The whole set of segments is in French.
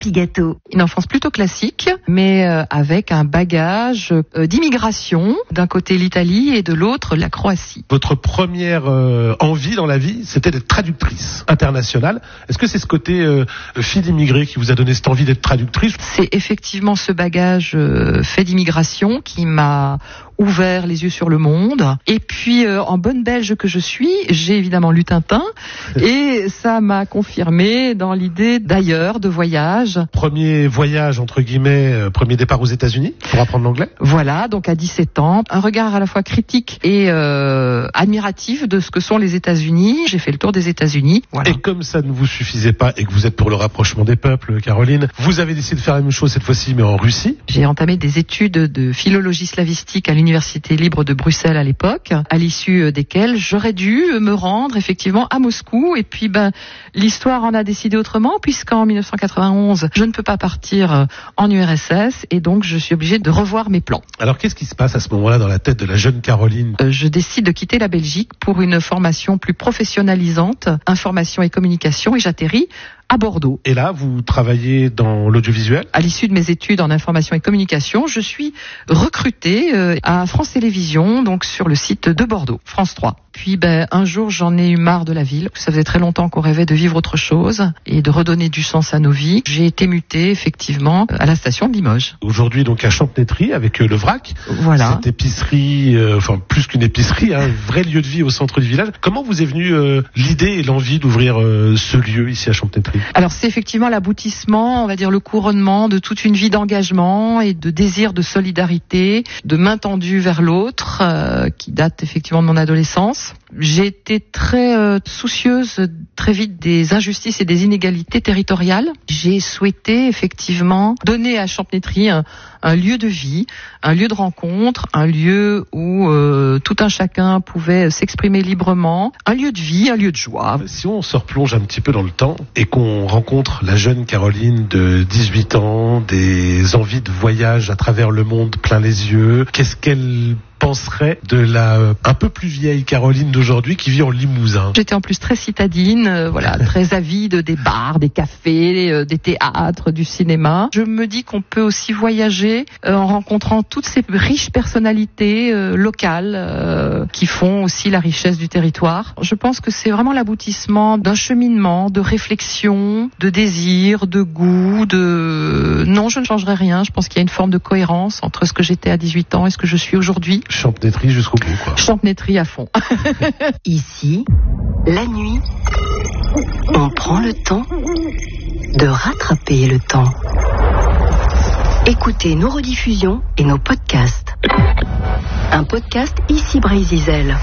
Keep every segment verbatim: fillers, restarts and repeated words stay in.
Pigato. Une enfance plutôt classique, mais euh, avec un bagage euh, d'immigration, d'un côté l'Italie et de l'autre la Croatie. Votre première euh, envie dans la vie, c'était d'être traductrice internationale. Est-ce que c'est ce côté euh, fille d'immigré qui vous a donné cette envie d'être traductrice ? C'est effectivement ce bagage euh, fait d'immigration qui m'a ouvert les yeux sur le monde. Et puis, euh, en bonne Belge que je suis, j'ai évidemment lu Tintin et ça m'a confirmé dans l'idée d'ailleurs, de voyage. Premier voyage, entre guillemets, euh, premier départ aux États-Unis pour apprendre l'anglais. Voilà, donc à dix-sept ans, un regard à la fois critique et euh, admiratif de ce que sont les États-Unis. J'ai fait le tour des États-Unis. Voilà. Et comme ça ne vous suffisait pas et que vous êtes pour le rapprochement des peuples, Caroline, vous avez décidé de faire la même chose cette fois-ci, mais en Russie. J'ai entamé des études de philologie slavistique à l'Université libre de Bruxelles à l'époque, à l'issue desquelles j'aurais dû me rendre effectivement à Moscou. Et puis, ben, l'histoire en a décidé autrement, puisqu'en dix-neuf cent quatre-vingt-onze, je ne peux pas partir en U R S S, et donc je suis obligée de revoir mes plans. Alors, qu'est-ce qui se passe à ce moment-là dans la tête de la jeune Caroline ? euh, Je décide de quitter la Belgique pour une formation plus professionnalisante, information et communication, et j'atterris à Bordeaux. Et là, vous travaillez dans l'audiovisuel ? À l'issue de mes études en information et communication, je suis recrutée euh, à France Télévisions, donc sur le site de Bordeaux, France trois. Puis ben, un jour, j'en ai eu marre de la ville. Ça faisait très longtemps qu'on rêvait de vivre autre chose et de redonner du sens à nos vies. J'ai été mutée, effectivement, à la station de Limoges. Aujourd'hui, donc, à Champnétry, avec euh, le Vrac. Voilà. Cette épicerie, euh, enfin, plus qu'une épicerie, un vrai lieu de vie au centre du village. Comment vous est venue euh, l'idée et l'envie d'ouvrir euh, ce lieu ici à Champnétry ? Alors, c'est effectivement l'aboutissement, on va dire le couronnement de toute une vie d'engagement et de désir de solidarité, de main tendue vers l'autre, euh, qui date effectivement de mon adolescence. J'ai été très euh, soucieuse très vite des injustices et des inégalités territoriales. J'ai souhaité effectivement donner à Champnétry un, un lieu de vie, un lieu de rencontre, un lieu où euh, tout un chacun pouvait s'exprimer librement, un lieu de vie, un lieu de joie. Si on se replonge un petit peu dans le temps et qu'on rencontre la jeune Caroline de dix-huit ans, des envies de voyage à travers le monde plein les yeux, qu'est-ce qu'elle penserait de la euh, un peu plus vieille Caroline d'aujourd'hui qui vit en Limousin? J'étais en plus très citadine, euh, voilà, très avide des bars, des cafés, euh, des théâtres, du cinéma. Je me dis qu'on peut aussi voyager euh, en rencontrant toutes ces riches personnalités euh, locales euh, qui font aussi la richesse du territoire. Je pense que c'est vraiment l'aboutissement d'un cheminement, de réflexion, de désir, de goût, de... Non, je ne changerai rien. Je pense qu'il y a une forme de cohérence entre ce que j'étais à dix-huit ans et ce que je suis aujourd'hui. Champnétry jusqu'au bout, quoi. Champnétry à fond. Ici, la nuit, on prend le temps de rattraper le temps. Écoutez nos rediffusions et nos podcasts. Un podcast Ici Brésil.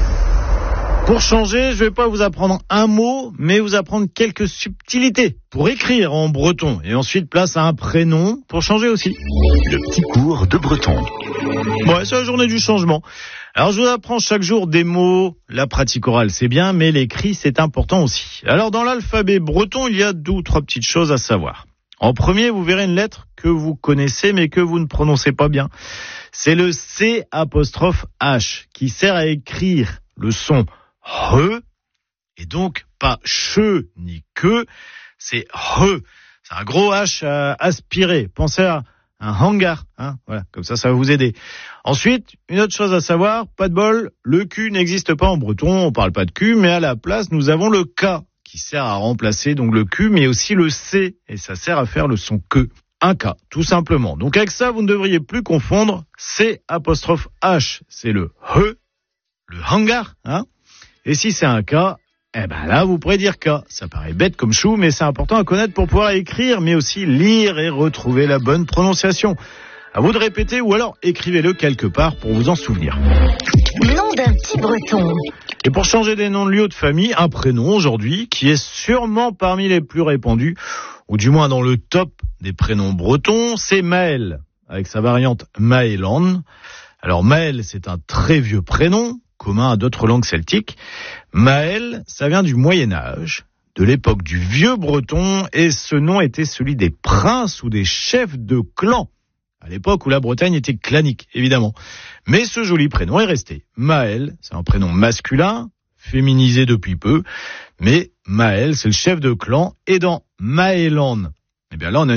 Pour changer, je vais pas vous apprendre un mot, mais vous apprendre quelques subtilités pour écrire en breton. Et ensuite, place à un prénom pour changer aussi. Le petit cours de breton. Ouais, c'est la journée du changement. Alors, je vous apprends chaque jour des mots. La pratique orale, c'est bien, mais l'écrit, c'est important aussi. Alors, dans l'alphabet breton, il y a deux ou trois petites choses à savoir. En premier, vous verrez une lettre que vous connaissez, mais que vous ne prononcez pas bien. C'est le C apostrophe H, qui sert à écrire le son re, et donc pas che ni que, c'est re. C'est un gros H à aspirer. Pensez à un hangar, hein, voilà, comme ça, ça va vous aider. Ensuite, une autre chose à savoir, pas de bol, le Q n'existe pas en breton, on parle pas de Q, mais à la place, nous avons le K, qui sert à remplacer donc le Q, mais aussi le C, et ça sert à faire le son que. Un K, tout simplement. Donc avec ça, vous ne devriez plus confondre C apostrophe H, c'est le he, le hangar, hein. Et si c'est un K, eh ben là, vous pourrez dire K. Ça paraît bête comme chou, mais c'est important à connaître pour pouvoir écrire, mais aussi lire et retrouver la bonne prononciation. À vous de répéter ou alors écrivez-le quelque part pour vous en souvenir. Nom d'un petit breton. Et pour changer des noms de lieux de famille, un prénom aujourd'hui qui est sûrement parmi les plus répandus, ou du moins dans le top des prénoms bretons, c'est Maël, avec sa variante Maëlan. Alors Maël, c'est un très vieux prénom, commun à d'autres langues celtiques. Maël, ça vient du Moyen-Âge, de l'époque du vieux breton, et ce nom était celui des princes ou des chefs de clan, à l'époque où la Bretagne était clanique, évidemment. Mais ce joli prénom est resté. Maël, c'est un prénom masculin, féminisé depuis peu, mais Maël, c'est le chef de clan, et dans Maëlan, Eh bien là, on a